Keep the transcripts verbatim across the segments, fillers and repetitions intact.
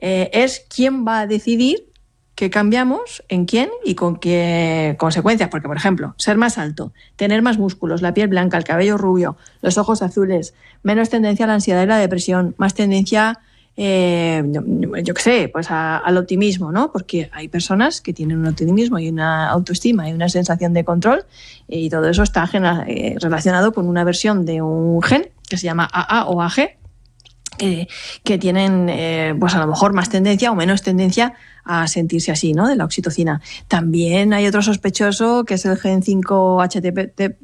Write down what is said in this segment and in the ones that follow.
eh, es quién va a decidir qué cambiamos, en quién y con qué consecuencias. Porque, por ejemplo, ser más alto, tener más músculos, la piel blanca, el cabello rubio, los ojos azules, menos tendencia a la ansiedad y la depresión, más tendencia, eh, yo, yo qué sé, pues a, al optimismo, ¿no? Porque hay personas que tienen un optimismo y una autoestima y una sensación de control, y todo eso está eh, relacionado con una versión de un gen que se llama A A o A G, eh, que tienen eh, pues a lo mejor más tendencia o menos tendencia a sentirse así, ¿no? De la oxitocina. También hay otro sospechoso que es el gen cinco H T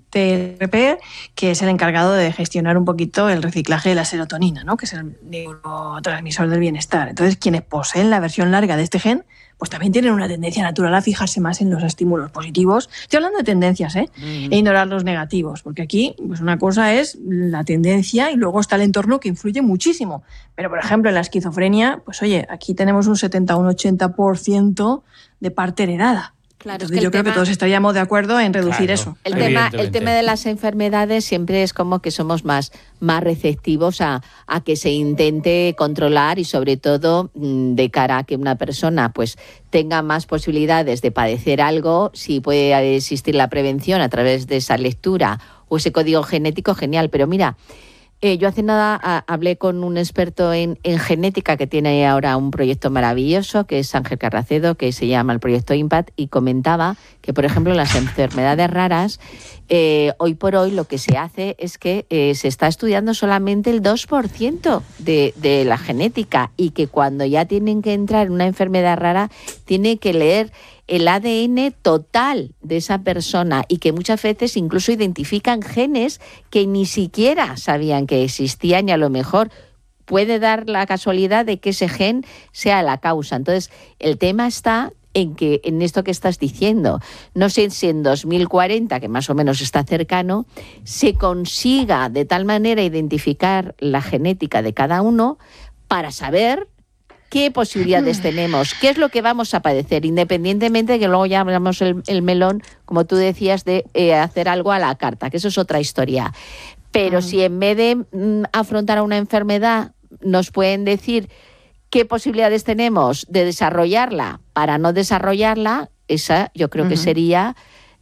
P R, que es el encargado de gestionar un poquito el reciclaje de la serotonina, ¿no? Que es el neurotransmisor del bienestar. Entonces, quienes poseen la versión larga de este gen, pues también tienen una tendencia natural a fijarse más en los estímulos positivos. Estoy hablando de tendencias, ¿eh? Mm. E ignorar los negativos, porque aquí pues una cosa es la tendencia y luego está el entorno, que influye muchísimo. Pero, por ejemplo, en la esquizofrenia, pues oye, aquí tenemos un setenta o un ochenta por ciento de parte heredada. Claro, Entonces, es que yo creo tema, que todos estaríamos de acuerdo en reducir claro, eso. El tema, el tema de las enfermedades siempre es como que somos más, más receptivos a, a que se intente controlar, y sobre todo de cara a que una persona pues tenga más posibilidades de padecer algo. Si puede existir la prevención a través de esa lectura o ese código genético, genial. Pero mira, Eh, yo hace nada a, hablé con un experto en, en genética que tiene ahora un proyecto maravilloso, que es Ángel Carracedo, que se llama el proyecto Impact, y comentaba que, por ejemplo, en las enfermedades raras, eh, hoy por hoy lo que se hace es que eh, se está estudiando solamente el dos por ciento de, de la genética, y que cuando ya tienen que entrar en una enfermedad rara, tiene que leer el A D N total de esa persona, y que muchas veces incluso identifican genes que ni siquiera sabían que existían, y a lo mejor puede dar la casualidad de que ese gen sea la causa. Entonces, el tema está en que en esto que estás diciendo, no sé si en dos mil cuarenta, que más o menos está cercano, se consiga de tal manera identificar la genética de cada uno para saber qué posibilidades tenemos, qué es lo que vamos a padecer, independientemente de que luego ya hablamos el, el melón, como tú decías, de eh, hacer algo a la carta, que eso es otra historia. Pero uh-huh. si en vez de mm, afrontar una enfermedad nos pueden decir qué posibilidades tenemos de desarrollarla para no desarrollarla, esa yo creo uh-huh. que sería,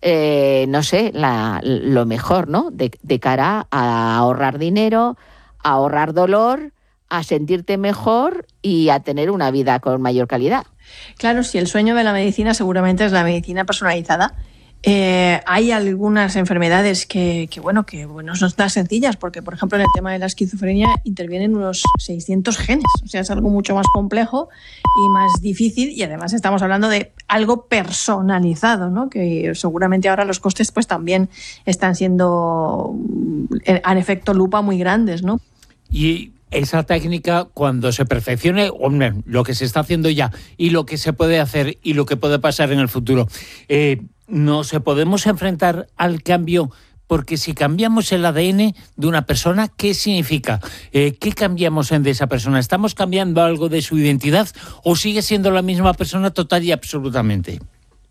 eh, no sé, la, lo mejor, ¿no? De, de cara a ahorrar dinero, a ahorrar dolor, a sentirte mejor y a tener una vida con mayor calidad. Claro, si el sueño de la medicina seguramente es la medicina personalizada. Eh, hay algunas enfermedades que, que, bueno, que bueno, son tan sencillas, porque, por ejemplo, en el tema de la esquizofrenia intervienen unos seiscientos genes. O sea, es algo mucho más complejo y más difícil, y además estamos hablando de algo personalizado, ¿no? Que seguramente ahora los costes pues también están siendo, en efecto lupa, muy grandes, ¿no? Y esa técnica, cuando se perfeccione, hombre, lo que se está haciendo ya y lo que se puede hacer y lo que puede pasar en el futuro, eh, ¿nos podemos enfrentar al cambio? Porque si cambiamos el A D N de una persona, ¿qué significa? Eh, ¿Qué cambiamos en de esa persona? ¿Estamos cambiando algo de su identidad o sigue siendo la misma persona total y absolutamente?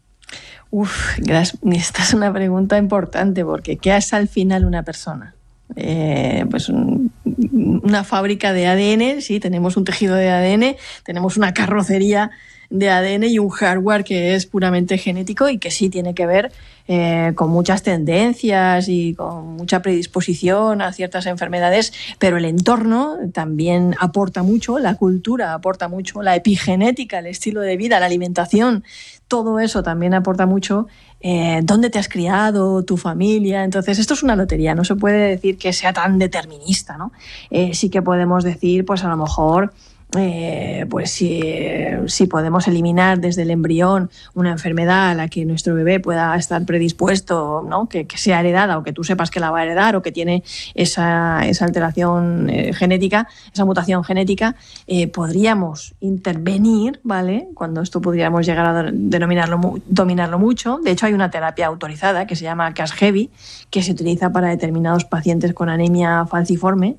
Uf, esta es una pregunta importante, porque ¿qué es al final una persona? Eh, pues un, una fábrica de A D N, sí, tenemos un tejido de A D N, tenemos una carrocería de A D N y un hardware que es puramente genético y que sí tiene que ver eh, con muchas tendencias y con mucha predisposición a ciertas enfermedades, pero el entorno también aporta mucho, la cultura aporta mucho, la epigenética, el estilo de vida, la alimentación, todo eso también aporta mucho. Eh, ¿Dónde te has criado, tu familia? Entonces, esto es una lotería, no se puede decir que sea tan determinista, ¿no? Eh, sí que podemos decir, pues a lo mejor, eh, pues si, si podemos eliminar desde el embrión una enfermedad a la que nuestro bebé pueda estar predispuesto, ¿no? Que, que sea heredada, o que tú sepas que la va a heredar, o que tiene esa, esa alteración eh, genética, esa mutación genética, eh, podríamos intervenir, ¿vale? Cuando esto podríamos llegar a denominarlo, dominarlo mucho. De hecho, hay una terapia autorizada que se llama Casgevy, que se utiliza para determinados pacientes con anemia falciforme,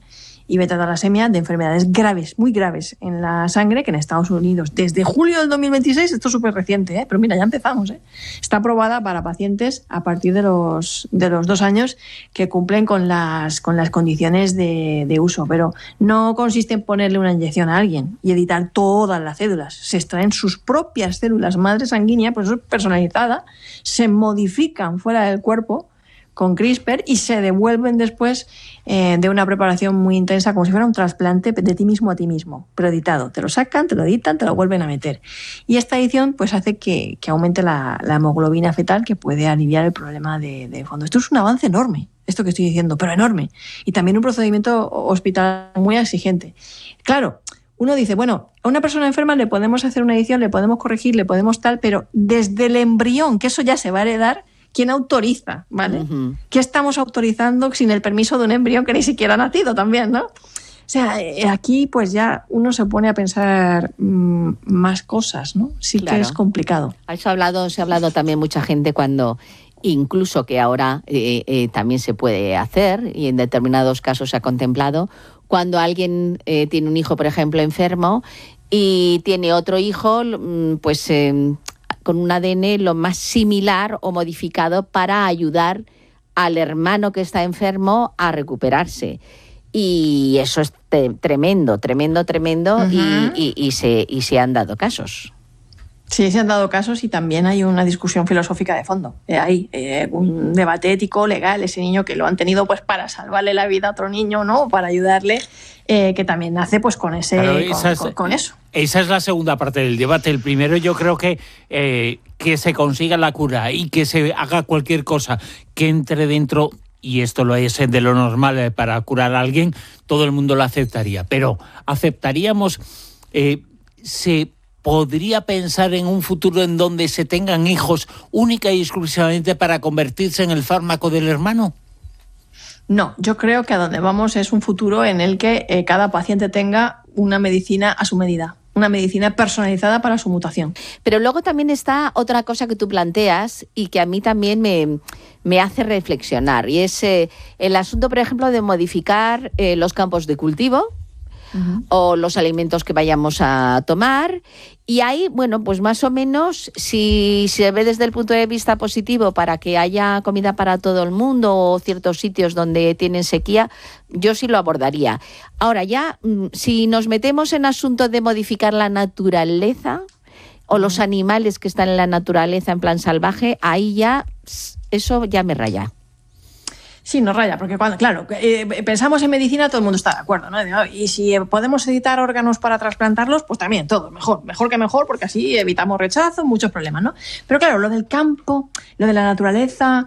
y beta-talasemia, de enfermedades graves, muy graves en la sangre, que en Estados Unidos, desde julio del dos mil veintiséis, esto es súper reciente, ¿eh? Pero mira, ya empezamos, ¿eh? Está aprobada para pacientes a partir de los, de los dos años que cumplen con las, con las condiciones de, de uso, pero no consiste en ponerle una inyección a alguien y editar todas las células. Se extraen sus propias células madre sanguínea, pues eso es personalizada, se modifican fuera del cuerpo con CRISPR y se devuelven después eh, de una preparación muy intensa, como si fuera un trasplante de ti mismo a ti mismo, pero editado. Te lo sacan, te lo editan, te lo vuelven a meter. Y esta edición pues hace que, que aumente la, la hemoglobina fetal, que puede aliviar el problema de, de fondo. Esto es un avance enorme, esto que estoy diciendo, pero enorme. Y también un procedimiento hospitalario muy exigente. Claro, uno dice, bueno, a una persona enferma le podemos hacer una edición, le podemos corregir, le podemos tal, pero desde el embrión, que eso ya se va a heredar, ¿quién autoriza? ¿Vale? Uh-huh. ¿Qué estamos autorizando sin el permiso de un embrión que ni siquiera ha nacido también, ¿no? O sea, aquí pues ya uno se pone a pensar mmm, más cosas, ¿no? Sí, claro, que es complicado. Eso ha hablado, se ha hablado también mucha gente cuando, incluso que ahora eh, eh, también se puede hacer, y en determinados casos se ha contemplado, cuando alguien eh, tiene un hijo, por ejemplo, enfermo, y tiene otro hijo, pues eh, con un A D N lo más similar o modificado para ayudar al hermano que está enfermo a recuperarse. Y eso es te- tremendo, tremendo, tremendo, uh-huh. y, y, y, se, y se han dado casos. Sí, se han dado casos y también hay una discusión filosófica de fondo. Eh, hay eh, un debate ético, legal, ese niño que lo han tenido pues para salvarle la vida a otro niño, ¿no? Para ayudarle, eh, que también nace pues con ese con, es, con, con eso. Esa es la segunda parte del debate. El primero, yo creo que eh, que se consiga la cura y que se haga cualquier cosa que entre dentro, y esto lo es de lo normal para curar a alguien, todo el mundo lo aceptaría. Pero aceptaríamos, eh, se ¿podría pensar en un futuro en donde se tengan hijos única y exclusivamente para convertirse en el fármaco del hermano? No, yo creo que a donde vamos es un futuro en el que eh, cada paciente tenga una medicina a su medida, una medicina personalizada para su mutación. Pero luego también está otra cosa que tú planteas y que a mí también me, me hace reflexionar, y es eh, el asunto, por ejemplo, de modificar eh, los campos de cultivo, uh-huh, o los alimentos que vayamos a tomar. Y ahí, bueno, pues más o menos, si se ve desde el punto de vista positivo para que haya comida para todo el mundo o ciertos sitios donde tienen sequía, yo sí lo abordaría. Ahora ya, si nos metemos en asunto de modificar la naturaleza o los animales que están en la naturaleza en plan salvaje, ahí ya, eso ya me raya. Sí, nos raya, porque cuando, claro, eh, pensamos en medicina, todo el mundo está de acuerdo, ¿no? Y si podemos editar órganos para trasplantarlos, pues también, todo, mejor, mejor que mejor, porque así evitamos rechazo, muchos problemas, ¿no? Pero claro, lo del campo, lo de la naturaleza,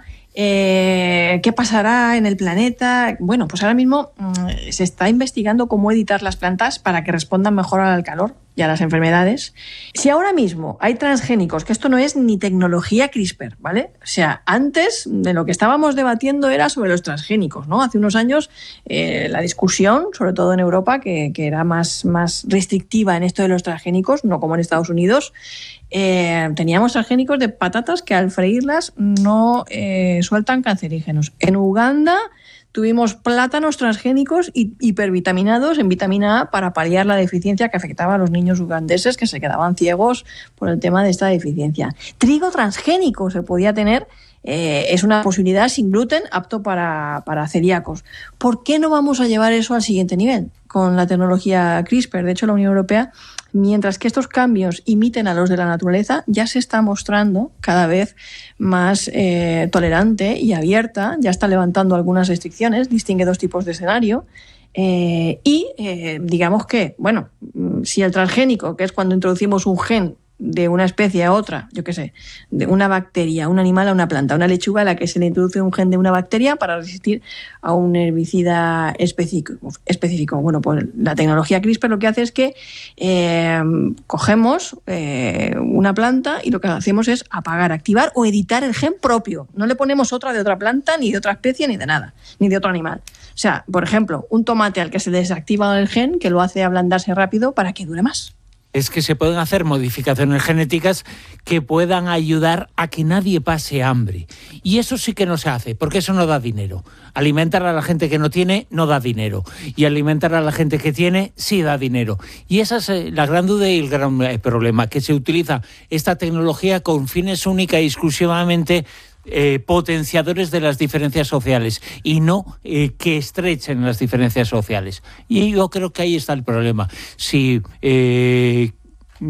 eh, ¿qué pasará en el planeta? Bueno, pues ahora mismo mmm, se está investigando cómo editar las plantas para que respondan mejor al calor y a las enfermedades. Si ahora mismo hay transgénicos, que esto no es ni tecnología CRISPR, ¿vale? O sea, antes de lo que estábamos debatiendo era sobre los transgénicos, ¿no? Hace unos años eh, la discusión, sobre todo en Europa, que, que era más, más restrictiva en esto de los transgénicos, no como en Estados Unidos, eh, teníamos transgénicos de patatas que al freírlas no eh, sueltan cancerígenos. En Uganda tuvimos plátanos transgénicos y hipervitaminados en vitamina A para paliar la deficiencia que afectaba a los niños ugandeses que se quedaban ciegos por el tema de esta deficiencia. Trigo transgénico se podía tener, eh, es una posibilidad sin gluten, apto para, para celíacos. ¿Por qué no vamos a llevar eso al siguiente nivel con la tecnología CRISPR? De hecho, la Unión Europea, mientras que estos cambios imiten a los de la naturaleza, ya se está mostrando cada vez más eh, tolerante y abierta, ya está levantando algunas restricciones, distingue dos tipos de escenario, eh, y eh, digamos que, bueno, si el transgénico, que es cuando introducimos un gen de una especie a otra, yo qué sé, de una bacteria, un animal a una planta, una lechuga a la que se le introduce un gen de una bacteria para resistir a un herbicida específico. específico. Bueno, pues la tecnología CRISPR lo que hace es que eh, cogemos eh, una planta y lo que hacemos es apagar, activar o editar el gen propio. No le ponemos otra de otra planta, ni de otra especie, ni de nada, ni de otro animal. O sea, por ejemplo, un tomate al que se desactiva el gen, que lo hace ablandarse rápido para que dure más. es que se pueden hacer modificaciones genéticas que puedan ayudar a que nadie pase hambre. Y eso sí que no se hace, porque eso no da dinero. Alimentar a la gente que no tiene no da dinero. Y alimentar a la gente que tiene sí da dinero. Y esa es la gran duda y el gran problema, que se utiliza esta tecnología con fines única y exclusivamente Eh, potenciadores de las diferencias sociales y no eh, que estrechen las diferencias sociales. Y yo creo que ahí está el problema. Si eh,